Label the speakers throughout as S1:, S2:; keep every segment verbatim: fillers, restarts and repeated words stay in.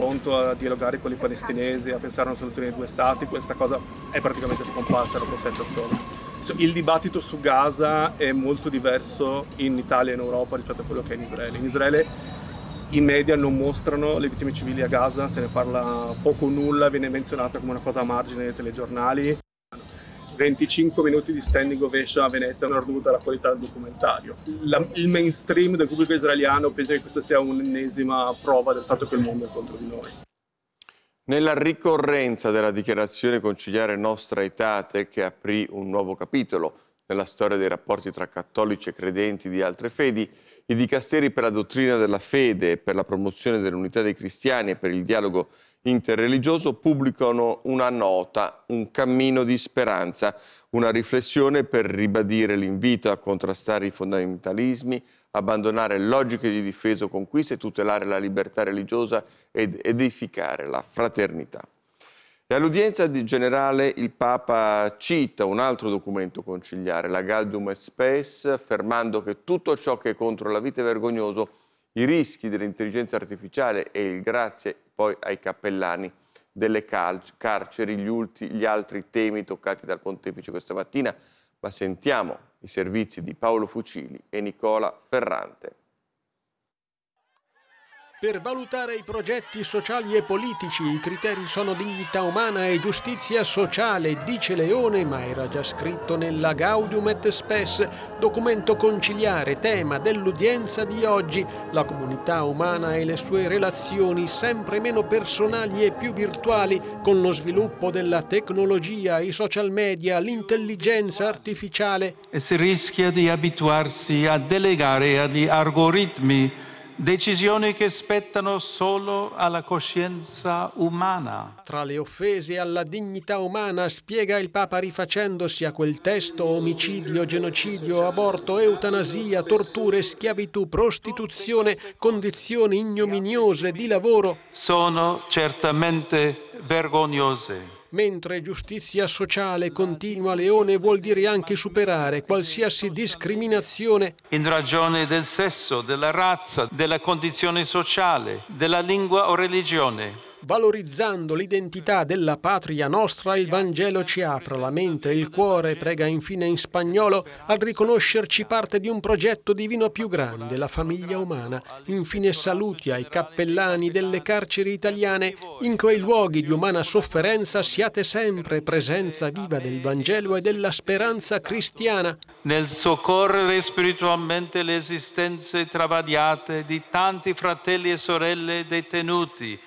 S1: pronto a dialogare con i palestinesi, a pensare a una soluzione di due stati, questa cosa è praticamente scomparsa dopo sette ottobre. Il dibattito su Gaza è molto diverso in Italia e in Europa rispetto a quello che è in Israele. In Israele i media non mostrano le vittime civili a Gaza, se ne parla poco o nulla, viene menzionata come una cosa a margine nei telegiornali. venticinque minuti di standing ovation a Venezia non dovuta alla qualità del documentario. La, il mainstream del pubblico israeliano pensa che questa sia un'ennesima prova del fatto che il mondo è contro di noi.
S2: Nella ricorrenza della dichiarazione conciliare Nostra Aetate, che aprì un nuovo capitolo nella storia dei rapporti tra cattolici e credenti di altre fedi, i dicasteri per la dottrina della fede e per la promozione dell'unità dei cristiani e per il dialogo interreligioso pubblicano una nota, un cammino di speranza, una riflessione per ribadire l'invito a contrastare i fondamentalismi, abbandonare logiche di difesa o conquiste, tutelare la libertà religiosa ed edificare la fraternità. E all'udienza generale il Papa cita un altro documento conciliare, la Gaudium et Spes, affermando che tutto ciò che è contro la vita è vergognoso, i rischi dell'intelligenza artificiale e il grazie poi ai cappellani delle carceri, gli, ulti, gli altri temi toccati dal Pontefice questa mattina, ma sentiamo i servizi di Paolo Fucili e Nicola Ferrante.
S3: Per valutare i progetti sociali e politici i criteri sono dignità umana e giustizia sociale, dice Leone, ma era già scritto nella Gaudium et Spes, documento conciliare, tema dell'udienza di oggi, la comunità umana e le sue relazioni sempre meno personali e più virtuali, con lo sviluppo della tecnologia, i social media, l'intelligenza artificiale.
S4: E si rischia di abituarsi a delegare agli algoritmi decisioni che spettano solo alla coscienza umana.
S3: Tra le offese alla dignità umana, spiega il Papa rifacendosi a quel testo, omicidio, genocidio, aborto, eutanasia, torture, schiavitù, prostituzione, condizioni ignominiose di lavoro,
S4: sono certamente vergognose.
S3: Mentre giustizia sociale, continua Leone, vuol dire anche superare qualsiasi discriminazione
S4: in ragione del sesso, della razza, della condizione sociale, della lingua o religione.
S3: Valorizzando l'identità della patria nostra, il Vangelo ci apre la mente e il cuore, prega infine in spagnolo, a riconoscerci parte di un progetto divino più grande, la famiglia umana. Infine saluti ai cappellani delle carceri italiane. In quei luoghi di umana sofferenza siate sempre presenza viva del Vangelo e della speranza cristiana.
S4: Nel soccorrere spiritualmente le esistenze travagliate di tanti fratelli e sorelle detenuti,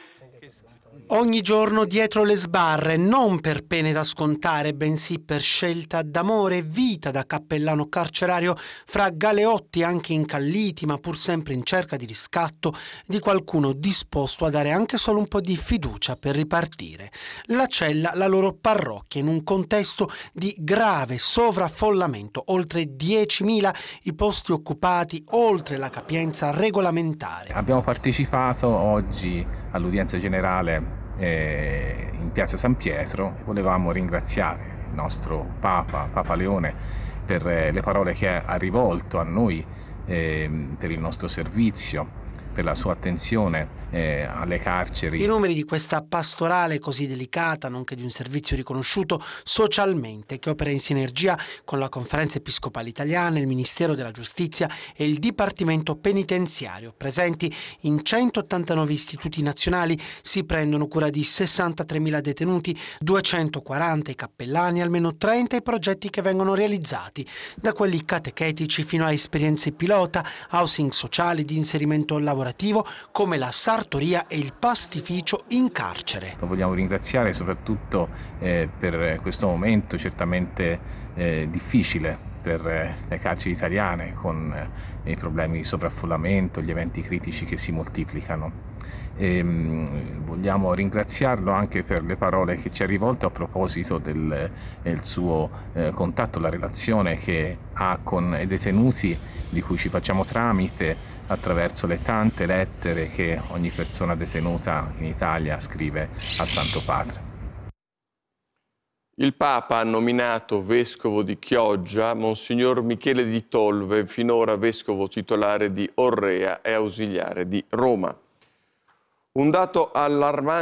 S5: ogni giorno dietro le sbarre, non per pene da scontare, bensì per scelta d'amore e vita da cappellano carcerario, fra galeotti anche incalliti, ma pur sempre in cerca di riscatto, di qualcuno disposto a dare anche solo un po' di fiducia per ripartire. La cella, la loro parrocchia, in un contesto di grave sovraffollamento, oltre diecimila i posti occupati, oltre la capienza regolamentare.
S6: Abbiamo partecipato oggi all'udienza generale eh, in piazza San Pietro. Volevamo ringraziare il nostro Papa, Papa Leone, per eh, le parole che ha rivolto a noi, eh, per il nostro servizio, per la sua attenzione eh, alle carceri.
S5: I numeri di questa pastorale così delicata, nonché di un servizio riconosciuto socialmente, che opera in sinergia con la Conferenza Episcopale Italiana, il Ministero della Giustizia e il Dipartimento Penitenziario, presenti in centottantanove istituti nazionali, si prendono cura di sessantatremila detenuti, duecentoquaranta i cappellani, almeno trenta i progetti che vengono realizzati, da quelli catechetici fino a esperienze pilota, housing sociali di inserimento lavorativo, come la sartoria e il pastificio in carcere.
S6: Lo vogliamo ringraziare soprattutto eh, per questo momento certamente eh, difficile per eh, le carceri italiane, con eh, i problemi di sovraffollamento, gli eventi critici che si moltiplicano. E, mh, vogliamo ringraziarlo anche per le parole che ci ha rivolto a proposito del, del suo eh, contatto, la relazione che ha con i detenuti, di cui ci facciamo tramite attraverso le tante lettere che ogni persona detenuta in Italia scrive al Santo Padre.
S2: Il Papa ha nominato vescovo di Chioggia Monsignor Michele di Tolve, finora vescovo titolare di Orrea e ausiliare di Roma. Un dato allarmante